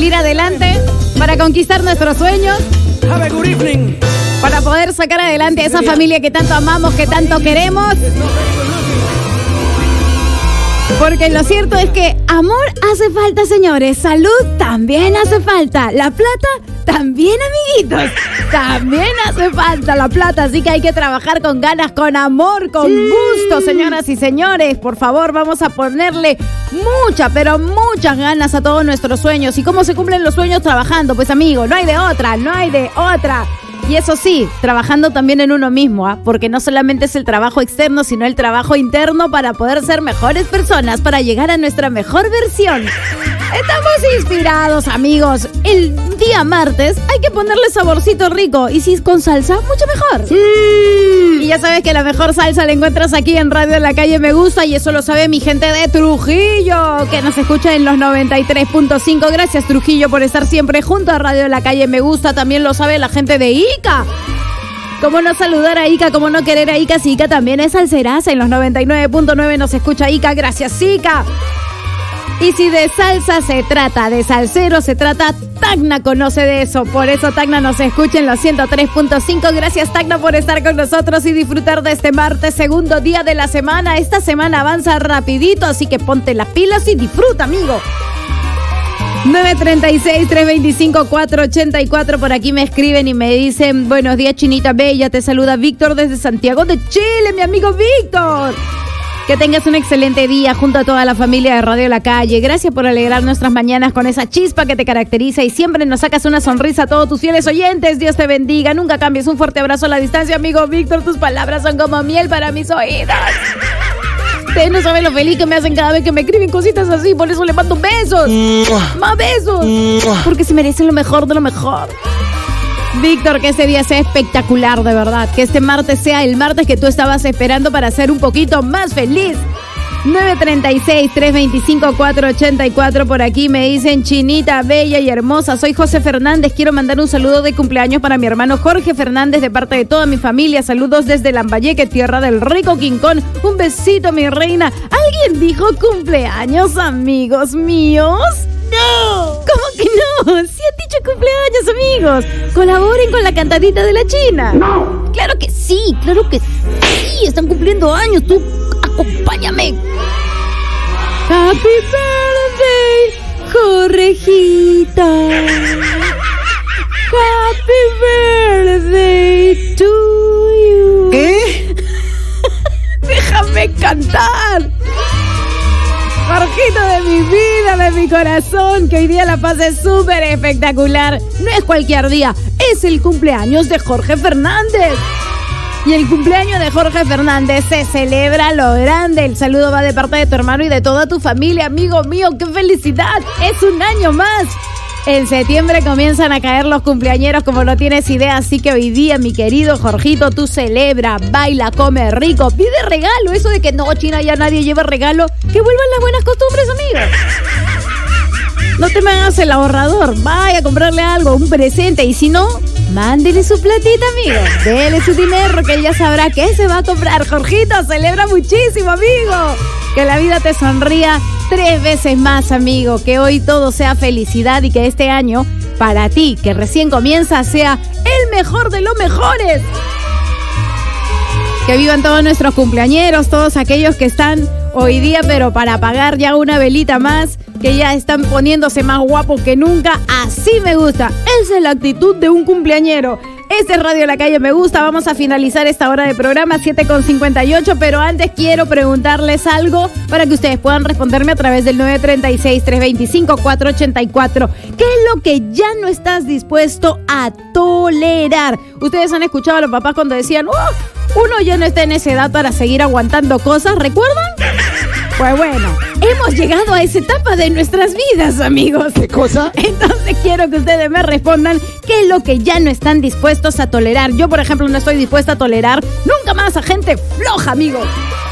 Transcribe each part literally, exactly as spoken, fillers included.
salir adelante, para conquistar nuestros sueños, Have a good evening. para poder sacar adelante a esa familia que tanto amamos, que tanto queremos. Porque lo cierto es que amor hace falta, señores. Salud también hace falta. La plata también, amiguitos. También hace falta la plata. Así que hay que trabajar con ganas, con amor, con sí. gusto, señoras y señores. Por favor, vamos a ponerle mucha, pero muchas ganas a todos nuestros sueños. ¿Y cómo se cumplen los sueños? Trabajando. Pues, amigo, no hay de otra, no hay de otra. Y eso sí, trabajando también en uno mismo, ¿eh? Porque no solamente es el trabajo externo, sino el trabajo interno para poder ser mejores personas, para llegar a nuestra mejor versión. Estamos inspirados, amigos. El día martes hay que ponerle saborcito rico. Y si es con salsa, mucho mejor. Sí. Y ya sabes que la mejor salsa la encuentras aquí en Radio La Calle Me Gusta. Y eso lo sabe mi gente de Trujillo, que nos escucha en los noventa y tres punto cinco. Gracias, Trujillo, por estar siempre junto a Radio La Calle Me Gusta. También lo sabe la gente de Ica. ¿Cómo no saludar a Ica? ¿Cómo no querer a Ica? Si Ica también es salseraza. En los noventa y nueve punto nueve nos escucha Ica. Gracias, Ica. Y si de salsa se trata, de salsero se trata, Tacna conoce de eso. Por eso Tacna nos escucha en los ciento tres punto cinco. Gracias, Tacna, por estar con nosotros y disfrutar de este martes, segundo día de la semana. Esta semana avanza rapidito, así que ponte las pilas y disfruta, amigo. nueve treinta y seis, trescientos veinticinco, cuatrocientos ochenta y cuatro. Por aquí me escriben y me dicen: buenos días, Chinita Bella, te saluda Víctor desde Santiago de Chile, mi amigo Víctor. Que tengas un excelente día junto a toda la familia de Radio La Calle. Gracias por alegrar nuestras mañanas con esa chispa que te caracteriza y siempre nos sacas una sonrisa a todos tus fieles oyentes. Dios te bendiga, nunca cambies. Un fuerte abrazo a la distancia, amigo Víctor. Tus palabras son como miel para mis oídos. Ustedes no saben lo feliz que me hacen cada vez que me escriben cositas así. Por eso le mando besos. Más besos. Porque se merecen lo mejor de lo mejor. Víctor, que ese día sea espectacular, de verdad. Que este martes sea el martes que tú estabas esperando para ser un poquito más feliz. nueve treinta y seis, trescientos veinticinco, cuatrocientos ochenta y cuatro. Por aquí me dicen: Chinita, bella y hermosa. Soy José Fernández. Quiero mandar un saludo de cumpleaños para mi hermano Jorge Fernández de parte de toda mi familia. Saludos desde Lambayeque, tierra del rico Quincón. Un besito, mi reina. ¿Alguien dijo cumpleaños, amigos míos? ¡No! ¿Cómo que no? Sí han dicho cumpleaños, amigos. Colaboren con la cantadita de la China. ¡No! Claro que sí, claro que sí. Están cumpliendo años. Tú, acompáñame. Happy birthday, Jorgito. Happy birthday to you. ¿Qué? Déjame cantar. Jorgito de mi vida, de mi corazón, que hoy día la pasé súper espectacular. No es cualquier día, es el cumpleaños de Jorge Fernández. Y el cumpleaños de Jorge Fernández se celebra a lo grande. El saludo va de parte de tu hermano y de toda tu familia, amigo mío. ¡Qué felicidad! ¡Es un año más! En septiembre comienzan a caer los cumpleañeros como no tienes idea, así que hoy día, mi querido Jorgito, tú celebra, baila, come rico, pide regalo. Eso de que no, China, ya nadie lleva regalo, que vuelvan las buenas costumbres, amigos. No te me hagas el ahorrador, vaya a comprarle algo, un presente, y si no, mándele su platita, amigo. Dele su dinero, que ella sabrá qué se va a comprar. Jorgito, celebra muchísimo, amigo. Que la vida te sonría tres veces más, amigo. Que hoy todo sea felicidad y que este año, para ti, que recién comienza, sea el mejor de los mejores. Que vivan todos nuestros cumpleañeros, todos aquellos que están hoy día, pero para apagar ya una velita más, que ya están poniéndose más guapos que nunca. Así me gusta. Esa es la actitud de un cumpleañero. Este es Radio La Calle Me Gusta. Vamos a finalizar esta hora de programa, siete con cincuenta y ocho, pero antes quiero preguntarles algo para que ustedes puedan responderme a través del nueve treinta y seis, trescientos veinticinco, cuatrocientos ochenta y cuatro. ¿Qué es lo que ya no estás dispuesto a tolerar? Ustedes han escuchado a los papás cuando decían: oh, uno ya no está en esa edad para seguir aguantando cosas, ¿recuerdan? Pues bueno, hemos llegado a esa etapa de nuestras vidas, amigos. ¿Qué cosa? Entonces quiero que ustedes me respondan qué es lo que ya no están dispuestos a tolerar. Yo, por ejemplo, no estoy dispuesta a tolerar nunca más a gente floja, amigos.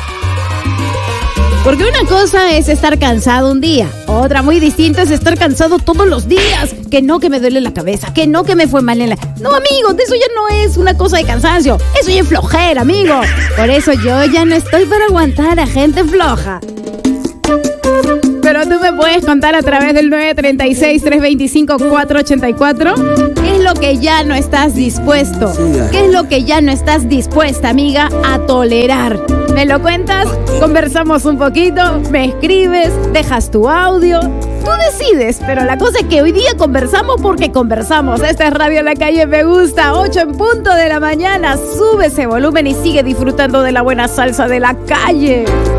Porque una cosa es estar cansado un día, otra muy distinta es estar cansado todos los días. Que no, que me duele la cabeza, que no, que me fue mal en la... No, amigos, eso ya no es una cosa de cansancio, eso ya es flojera, amigo. Por eso yo ya no estoy para aguantar a gente floja. Pero Pero tú me puedes contar a través del nueve tres seis, tres dos cinco, cuatro ocho cuatro qué es lo que ya no estás dispuesto, qué es lo que ya no estás dispuesta, amiga, a tolerar. ¿Me lo cuentas? Conversamos un poquito, me escribes, dejas tu audio. Tú decides, pero la cosa es que hoy día conversamos porque conversamos. Esta es Radio La Calle Me Gusta, ocho en punto de la mañana. Sube ese volumen y sigue disfrutando de la buena salsa de la calle.